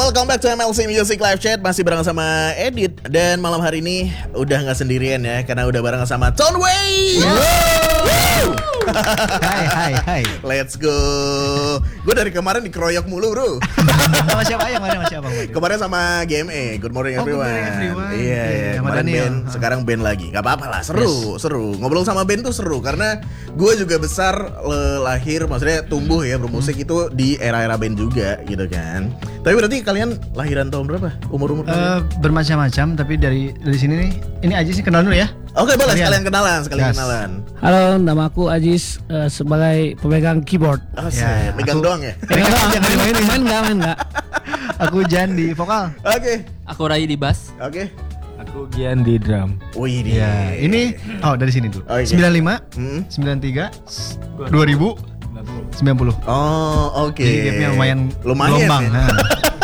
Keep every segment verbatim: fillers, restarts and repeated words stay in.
welcome back to M L C Music Live Chat. Masih bareng sama Edit. Dan malam hari ini udah gak sendirian ya, karena udah bareng sama Tonway. Hai hai hai. Let's go. Gue dari kemarin dikeroyok mulu bro. Sama siapa yang mana sama siapa? Kemarin sama G M E, Good Morning Oh, Everyone. Good Morning Everyone. Iya, iya. Sama Kemarin Daniel. band, sekarang band lagi. Gak apa-apa lah, seru, Yes. seru. Ngobrol sama band tuh seru karena gue juga besar le- lahir, maksudnya tumbuh ya bermusik Hmm. itu di era-era band juga gitu kan. Tapi berarti kalian lahiran tahun berapa? Umur-umur Eh, kalian? bermacam-macam tapi dari dari sini nih. Ini aja sih kenal dulu ya. Oke, boleh Kalian. sekalian kenalan, sekalian Yes. kenalan. Halo, nama aku Ajis eh, sebagai pemegang keyboard. Oh, Ya, megang aku- doang ya. Eh, jangan main, dimainin. main enggak, main enggak. Aku Jan di vokal. Oke, Aku Rai di bass. oke. Aku Gian di drum. Wih, di. Ya, ini oh dari sini dulu. Oh, iya. sembilan puluh lima, Hmm. sembilan puluh tiga, dua ribu, sembilan puluh. Oh, oke. Jadi gapnya lumayan lumayan. gelombang. Ya. Nah,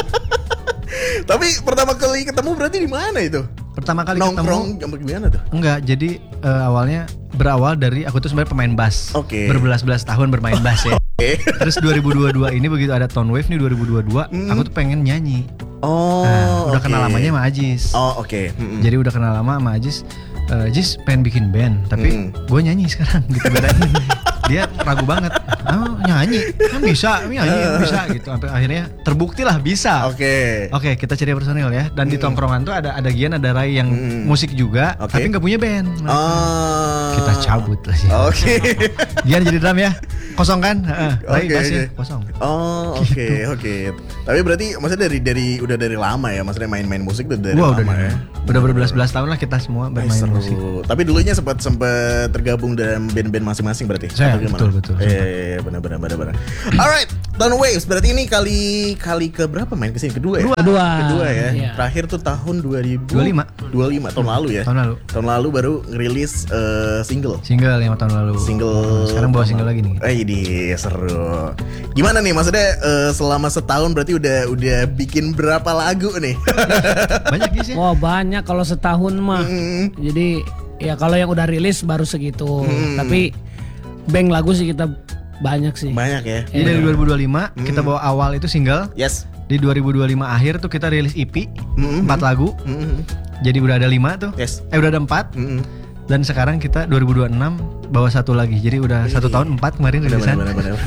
Tapi pertama kali ketemu berarti di mana itu? pertama kali Nongkrong ketemu apa gimana tuh? enggak, jadi eh, awalnya berawal dari aku tuh sebenarnya pemain bass. Oke. Berbelas-belas tahun bermain bass ya. Oke. Terus dua ribu dua puluh dua ini begitu ada Tone Wave nih dua ribu dua puluh dua, Hmm. aku tuh pengen nyanyi. Oh, Nah, udah oke. kenal lamanya sama Ajis. Oh, oke. Mm-mm. Jadi udah kenal lama sama Ajis. Eh, Ajis pengen bikin band, tapi Mm. gue nyanyi sekarang gitu bedanya. Dia ragu banget. Oh, nyanyi, kan bisa, nyanyi bisa gitu. Sampai akhirnya terbukti lah bisa. Oke. Oke, kita cari personil ya. Dan di Mm. tongkrongan tuh ada ada Gian, ada Rai yang Mm. musik juga, Oke. tapi nggak punya band. Nah, Oh. kita cabut lah sih. Oke. Gian jadi drum ya, kosong kan? Heeh. Rai Oke, bass ya, oke. kosong. Oh, oke, oke. Tapi berarti maksudnya dari dari udah dari lama ya, maksudnya main-main musik tuh dari Wah, lama udah ya. udah berbelas-belas tahun lah kita semua Eh, bermain seru. musik. Tapi dulunya sempat sempat tergabung dalam band-band masing-masing berarti. Saya, Atau gimana? betul, betul, Iya, iya, iya, benar benar benar benar. Alright, Tone Waves berarti ini kali kali ke berapa main kesini? Kedua ya? Kedua. Kedua ya. Iya. Terakhir tuh tahun dua ribu dua puluh lima. dua puluh lima tahun lalu ya. Tahun lalu. Tahun lalu baru ngerilis eh, single. Single yang tahun lalu. Single. Sekarang bawa single lagi nih. Eh, ini seru. Gimana nih maksudnya eh, selama setahun berarti udah udah bikin berapa lagu nih? Banyak sih. Wah, banyak kalau setahun mah. Hmm. Jadi ya kalau yang udah rilis baru segitu. Hmm. Tapi bank lagu sih kita banyak sih. Banyak ya. Jadi dari dua ribu dua puluh lima kita bawa awal itu single. Yes. Di dua ribu dua puluh lima akhir tuh kita rilis E P Mm-mm. empat lagu. Mm-mm. Jadi udah ada lima tuh. Yes. Eh udah ada empat. Mm-mm. Dan sekarang kita dua ribu dua puluh enam bawa satu lagi. Jadi udah satu tahun empat kemarin Bener, rilisan. bener, bener, bener.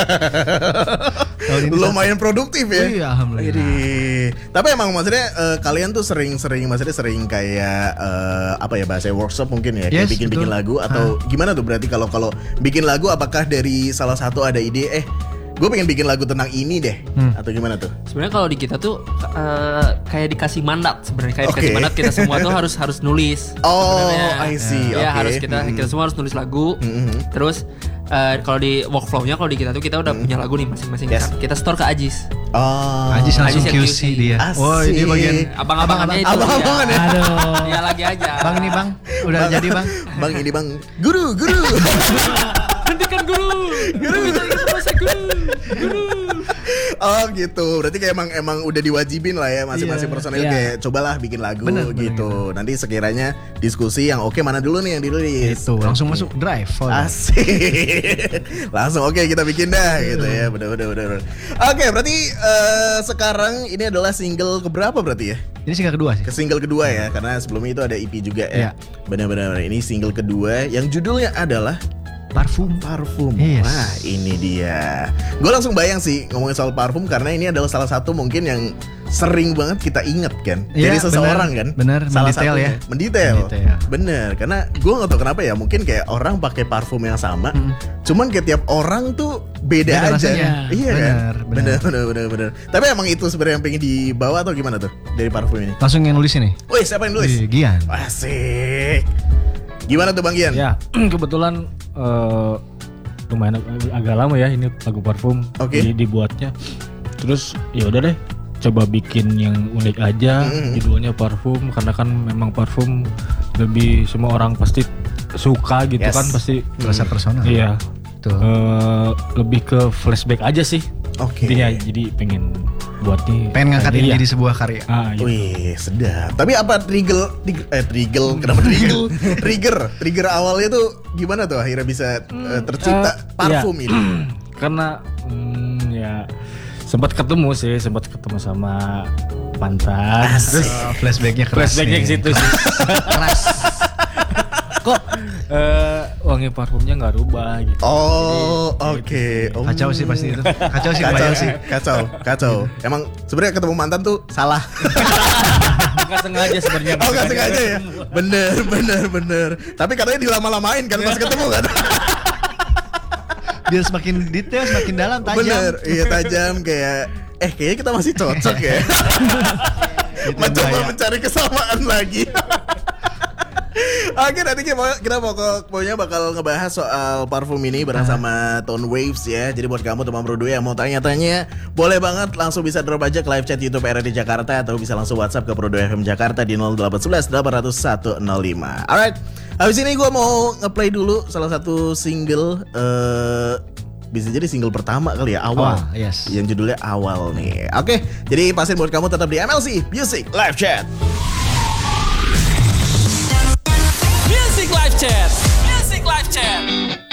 Tahun ini Lumayan produktif ya. Iya, alhamdulillah. Jadi, tapi emang maksudnya eh, kalian tuh sering-sering maksudnya sering kayak eh, apa ya bahasa workshop mungkin ya kayak Yes, bikin-bikin betul. lagu atau gimana tuh berarti kalau kalau bikin lagu apakah dari salah satu ada ide eh gue pengen bikin lagu tentang ini deh Hmm. atau gimana tuh? Sebenarnya kalau di kita tuh eh, kayak dikasih mandat sebenarnya kayak dikasih Oke. mandat kita semua tuh harus harus nulis. Oh, sebenarnya. I see. Ya Oke. harus kita Mm. kita semua harus nulis lagu. Mhm. Terus eh, kalau di workflow-nya kalau di kita tuh kita udah punya lagu nih masing-masing. Yes. Kita store ke Ajis. Oh. Ajis langsung Ajis yang Q C Q C. dia. Asik. Oh, ini bagian Abang-abangannya itu. Abang-abangan ya? Aduh. Ya lagi aja. Bang ini Bang, udah jadi Bang. Bang ini bang, guru, guru. Hentikan guru. Guru kita kita bahasa guru. Guru. Oh gitu, berarti kayak emang emang udah diwajibin lah ya masing-masing Iya. personil Iya. kayak cobalah bikin lagu Bener, bener gitu. Nanti sekiranya diskusi yang oke mana dulu nih yang dirilis. Itu langsung masuk drive. Oh, Asik. Langsung oke kita bikin dah gitu ya. Bener bener bener. bener. Oke, berarti eh, sekarang ini adalah single keberapa berarti ya? Ini single kedua sih. Ke single kedua ya, karena sebelumnya itu ada E P juga ya. Iya. Benar-benar ini single kedua yang judulnya adalah Parfum. Parfum. Yes. Wah, ini dia. Gue langsung bayang sih ngomongin soal parfum karena ini adalah salah satu mungkin yang sering banget kita inget kan dari Iya, seseorang bener. kan. Bener, salah mendetail satunya. ya. Mendetail. Mendetail. Bener, karena gue nggak tahu kenapa ya. Mungkin kayak orang pakai parfum yang sama, Hmm. cuman kayak tiap orang tuh beda, Beda aja. rasanya. Iya kan. Bener, bener. Bener, bener, bener, bener. Tapi emang itu sebenarnya yang pengen dibawa atau gimana tuh dari parfum ini? Langsung yang nulis ini. Wih, siapa yang nulis? Wih, Gian. Asik. Gimana tuh Bang Gian? Ya, kebetulan eh, lumayan ag- agak lama ya ini lagu parfum Oke. di- dibuatnya. Terus ya udah deh, coba bikin yang unik aja, Mm-mm. judulnya parfum karena kan memang parfum lebih semua orang pasti suka gitu Yes. kan pasti. Rasa personal. Iya. Tuh. Eh, lebih ke flashback aja sih. Oke. Intinya jadi pengen buat nih. Pengen ngangkat ini iya. jadi sebuah karya. Ah, gitu. Wih, sedap. Tapi apa trigger, trigger eh trigger, kenapa trigger? trigger, trigger awalnya tuh gimana tuh akhirnya bisa eh, tercipta Eh, parfum iya. ini? Karena hmm, ya sempat ketemu sih, sempat ketemu sama mantan. Terus Oh, flashbacknya keras. flashbacknya ke nih. situ sih. Keras. Kok eh, wangi parfumnya nggak rubah gitu. Oh, oke. Oh. Kacau sih pasti itu. Kacau sih, Kacau kebayang sih, kacau, kacau. Emang sebenarnya ketemu mantan tuh salah. Nggak sengaja sebenarnya. Oh, nggak sengaja ya. Bener, bener, bener. Tapi katanya dilama-lamain kan pas ketemu kan. Biar semakin detail, semakin dalam, tajam. Bener, iya tajam kayak. Eh, kayaknya kita masih cocok ya. Itu Mencoba bahaya. mencari kesamaan lagi. Oke, nanti kita mau, kita mau ke- pokoknya bakal ngebahas soal parfum ini bareng sama Tone Waves ya. Jadi buat kamu teman Bro dua yang mau tanya-tanya, boleh banget langsung bisa drop aja ke live chat YouTube R R D Jakarta atau bisa langsung WhatsApp ke Bro dua F M Jakarta di nol delapan satu satu delapan nol satu nol lima. Alright, habis ini gue mau ngeplay dulu salah satu single eh bisa jadi single pertama kali ya, awal. Oh, yes. Yang judulnya Awal nih. Oke, jadi pastiin buat kamu tetap di M L C Music Live Chat. Music Live Chat. Music Live Chat.